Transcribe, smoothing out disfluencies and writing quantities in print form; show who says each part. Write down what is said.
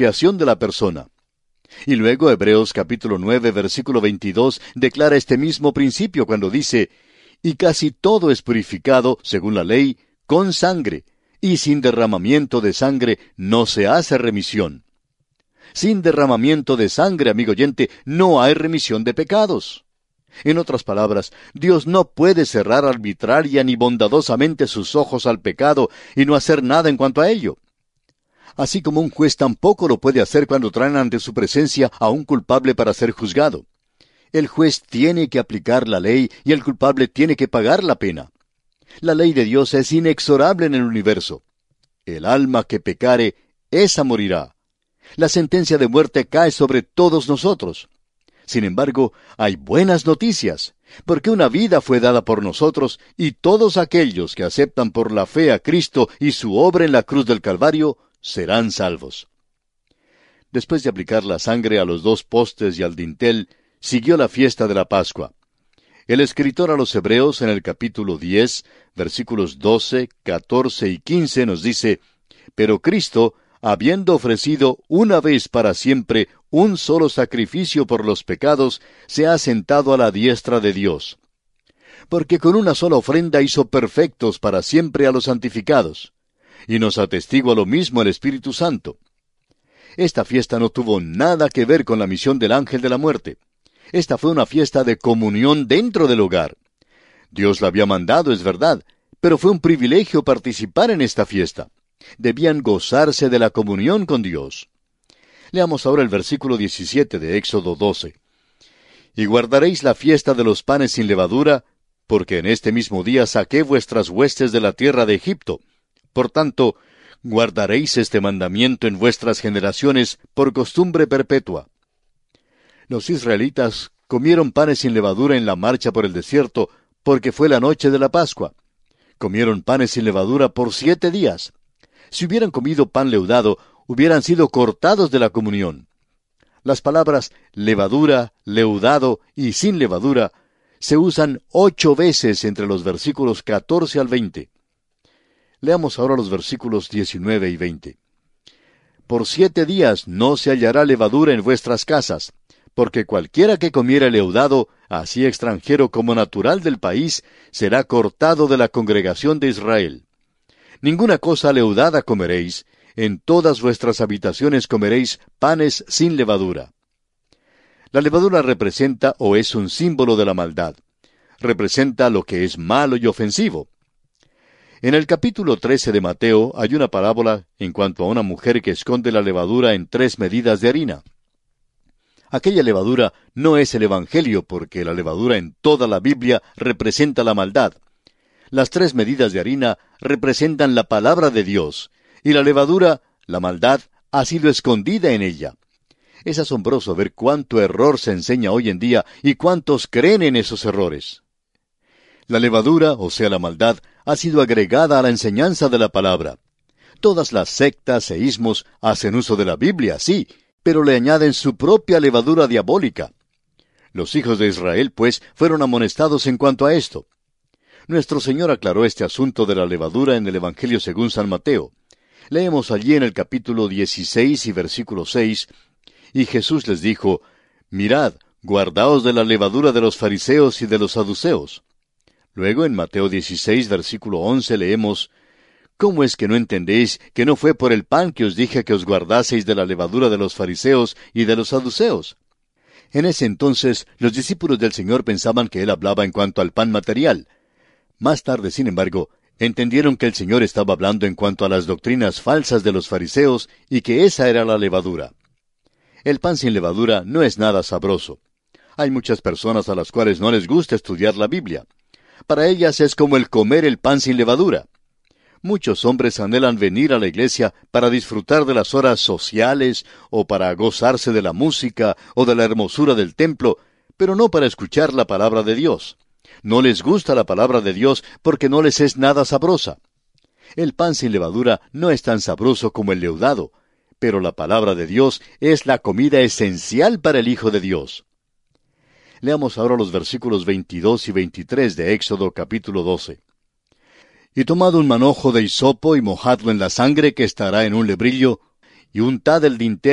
Speaker 1: expiación de la persona. Y luego Hebreos capítulo 9, versículo 22 declara este mismo principio cuando dice: y casi todo es purificado, según la ley, con sangre, y sin derramamiento de sangre no se hace remisión. Sin derramamiento de sangre, amigo oyente, no hay remisión de pecados. En otras palabras, Dios no puede cerrar arbitraria ni bondadosamente sus ojos al pecado y no hacer nada en cuanto a ello. Así como un juez tampoco lo puede hacer cuando traen ante su presencia a un culpable para ser juzgado. El juez tiene que aplicar la ley y el culpable tiene que pagar la pena. La ley de Dios es inexorable en el universo. El alma que pecare, esa morirá. La sentencia de muerte cae sobre todos nosotros. Sin embargo, hay buenas noticias, porque una vida fue dada por nosotros y todos aquellos que aceptan por la fe a Cristo y su obra en la cruz del Calvario serán salvos. Después de aplicar la sangre a los 2 postes y al dintel, siguió la fiesta de la Pascua. El escritor a los Hebreos en el capítulo 10, versículos 12, 14 y 15 nos dice: pero Cristo, habiendo ofrecido una vez para siempre un solo sacrificio por los pecados, se ha sentado a la diestra de Dios. Porque con una sola ofrenda hizo perfectos para siempre a los santificados. Y nos atestigua lo mismo el Espíritu Santo. Esta fiesta no tuvo nada que ver con la misión del ángel de la muerte. Esta fue una fiesta de comunión dentro del hogar. Dios la había mandado, es verdad, pero fue un privilegio participar en esta fiesta. Debían gozarse de la comunión con Dios. Leamos ahora el versículo 17 de Éxodo 12. Y guardaréis la fiesta de los panes sin levadura, porque en este mismo día saqué vuestras huestes de la tierra de Egipto. Por tanto, guardaréis este mandamiento en vuestras generaciones por costumbre perpetua. Los israelitas comieron panes sin levadura en la marcha por el desierto, porque fue la noche de la Pascua. Comieron panes sin levadura por 7 días. Si hubieran comido pan leudado, hubieran sido cortados de la comunión. Las palabras levadura, leudado y sin levadura se usan 8 veces entre los versículos 14 al 20. Leamos ahora los versículos 19 y 20. Por 7 días no se hallará levadura en vuestras casas, porque cualquiera que comiera leudado, así extranjero como natural del país, será cortado de la congregación de Israel. Ninguna cosa leudada comeréis, en todas vuestras habitaciones comeréis panes sin levadura. La levadura representa o es un símbolo de la maldad. Representa lo que es malo y ofensivo. En el capítulo 13 de Mateo hay una parábola en cuanto a una mujer que esconde la levadura en 3 medidas de harina. Aquella levadura no es el Evangelio, porque la levadura en toda la Biblia representa la maldad. Las 3 medidas de harina representan la palabra de Dios, y la levadura, la maldad, ha sido escondida en ella. Es asombroso ver cuánto error se enseña hoy en día y cuántos creen en esos errores. La levadura, o sea la maldad, ha sido agregada a la enseñanza de la palabra. Todas las sectas e ismos hacen uso de la Biblia, sí, pero le añaden su propia levadura diabólica. Los hijos de Israel, pues, fueron amonestados en cuanto a esto. Nuestro Señor aclaró este asunto de la levadura en el Evangelio según San Mateo. Leemos allí en el capítulo 16 y versículo 6, y Jesús les dijo: mirad, guardaos de la levadura de los fariseos y de los saduceos. Luego en Mateo 16, versículo 11 leemos: ¿cómo es que no entendéis que no fue por el pan que os dije que os guardaseis de la levadura de los fariseos y de los saduceos? En ese entonces, los discípulos del Señor pensaban que Él hablaba en cuanto al pan material. Más tarde, sin embargo, entendieron que el Señor estaba hablando en cuanto a las doctrinas falsas de los fariseos y que esa era la levadura. El pan sin levadura no es nada sabroso. Hay muchas personas a las cuales no les gusta estudiar la Biblia. Para ellas es como el comer el pan sin levadura. Muchos hombres anhelan venir a la iglesia para disfrutar de las horas sociales, o para gozarse de la música, o de la hermosura del templo, pero no para escuchar la palabra de Dios. No les gusta la palabra de Dios porque no les es nada sabrosa. El pan sin levadura no es tan sabroso como el leudado, pero la palabra de Dios es la comida esencial para el Hijo de Dios. Leamos ahora los versículos 22 y 23 de Éxodo capítulo 12. Y tomad un manojo de hisopo y mojadlo en la sangre que estará en un lebrillo, y untad el dintel